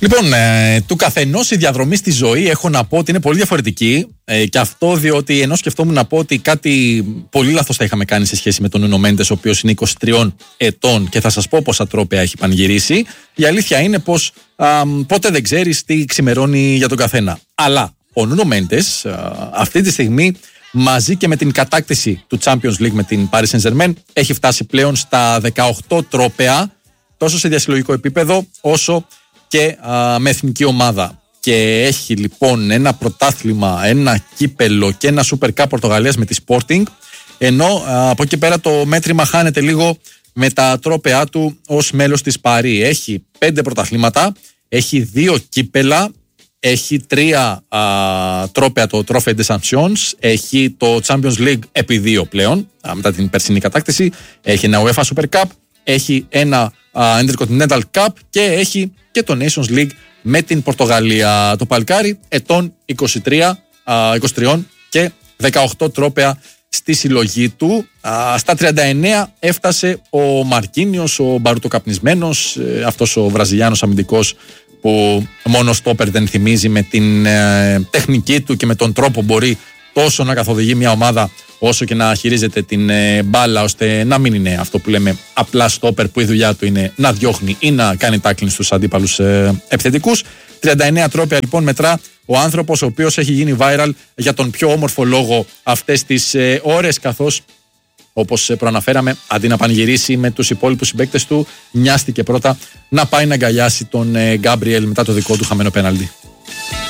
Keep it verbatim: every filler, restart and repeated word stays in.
Λοιπόν, ε, του καθενός η διαδρομή στη ζωή έχω να πω ότι είναι πολύ διαφορετική ε, και αυτό διότι ενώ σκεφτόμουν να πω ότι κάτι πολύ λάθος θα είχαμε κάνει σε σχέση με τον Νούνο Μέντες, ο οποίος είναι είκοσι τριών ετών και θα σας πω πόσα τρόπαια έχει πανηγυρίσει. Η αλήθεια είναι πως α, ποτέ δεν ξέρεις τι ξημερώνει για τον καθένα. Αλλά ο Νούνο Μέντες α, αυτή τη στιγμή, μαζί και με την κατάκτηση του Champions League με την Paris Saint-Germain, έχει φτάσει πλέον στα δεκαοκτώ τρόπαια, τόσο σε διασυλλογικό επίπεδο όσο και α, με εθνική ομάδα. Και έχει λοιπόν ένα πρωτάθλημα, ένα κύπελο και ένα Super Cup Πορτογαλίας με τη Sporting, ενώ α, από εκεί πέρα το μέτρημα χάνεται λίγο με τα τρόπεά του ως μέλος της Παρί. Έχει πέντε πρωταθλήματα, έχει δύο κύπελα, έχει τρία α, τρόπαια, το Trophée des Champions, έχει το Champions League επί δύο πλέον, α, μετά την περσινή κατάκτηση, έχει ένα UEFA Super Cup, έχει ένα α, Intercontinental Cup και έχει και το Nations League με την Πορτογαλία. Το παλικάρι ετών είκοσι τρία, α, είκοσι τρία και δεκαοκτώ τρόπαια στη συλλογή του. Α, στα τριάντα εννέα έφτασε ο Μαρκίνιος, ο μπαρουτοκαπνισμένος, ε, αυτός ο Βραζιλιάνος αμυντικός που μόνο στόπερ δεν θυμίζει, με την ε, τεχνική του και με τον τρόπο μπορεί τόσο να καθοδηγεί μια ομάδα όσο και να χειρίζεται την ε, μπάλα, ώστε να μην είναι αυτό που λέμε απλά στόπερ που η δουλειά του είναι να διώχνει ή να κάνει tackling στους αντίπαλους ε, επιθετικούς. τριάντα εννέα τρόπαια λοιπόν μετρά ο άνθρωπος, ο οποίος έχει γίνει viral για τον πιο όμορφο λόγο αυτές τις ε, ώρες, καθώς όπως προαναφέραμε, αντί να πανηγυρίσει με τους υπόλοιπους συμπαίκτες του, νοιάστηκε πρώτα να πάει να αγκαλιάσει τον Γκάμπριελ μετά το δικό του χαμένο πέναλτι.